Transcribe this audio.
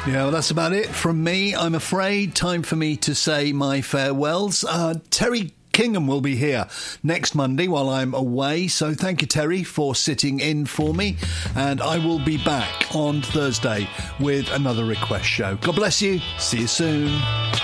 Yeah, well, that's about it from me, I'm afraid. Time for me to say my farewells. Terry Kingham will be here next Monday while I'm away, so thank you, Terry, for sitting in for me, and I will be back on Thursday with another request show. God bless you. See you soon.